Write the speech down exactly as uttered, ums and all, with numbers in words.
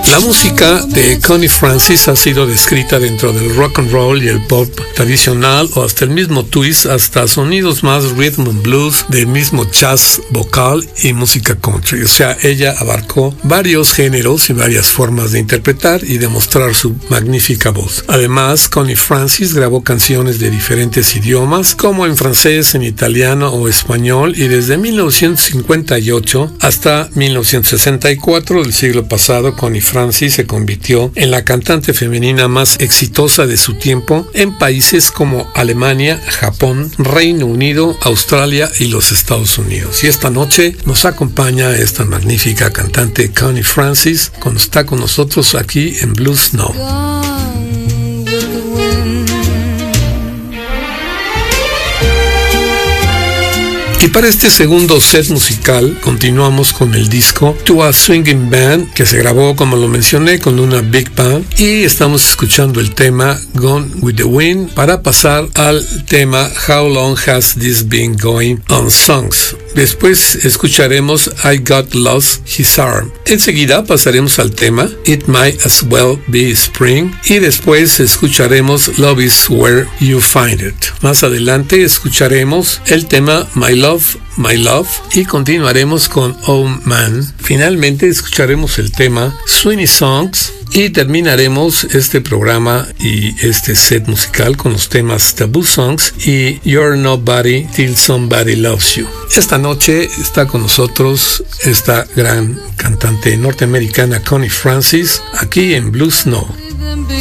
La música de Connie Francis ha sido descrita dentro del rock and roll y el pop tradicional o hasta el mismo twist, hasta sonidos más rhythm and blues, del mismo jazz vocal y música country. O sea, ella abarcó varios géneros y varias formas de interpretar y demostrar su magnífica voz. Además, Connie Francis grabó canciones de diferentes idiomas, como en francés, en italiano o español, y desde mil novecientos cincuenta y ocho hasta mil novecientos sesenta y cuatro del siglo pasado, Connie Francis se convirtió en la cantante femenina más exitosa de su tiempo en países como Alemania, Japón, Reino Unido, Australia y los Estados Unidos. Y esta noche nos acompaña esta magnífica cantante Connie Francis, cuando está con nosotros aquí en Blues Now. Y para este segundo set musical continuamos con el disco To a Swinging Band, que se grabó, como lo mencioné, con una big band, y estamos escuchando el tema Gone with the Wind para pasar al tema How Long Has This Been Going On Songs. Después escucharemos I Got Lost His Arm. Enseguida pasaremos al tema It Might As Well Be Spring, y después escucharemos Love Is Where You Find It. Más adelante escucharemos el tema My Love, My Love, y continuaremos con Oh Man. Finalmente escucharemos el tema Sweeney Songs y terminaremos este programa y este set musical con los temas Taboo Songs y You're Nobody Till Somebody Loves You. Esta noche está con nosotros esta gran cantante norteamericana Connie Francis aquí en Blues Now.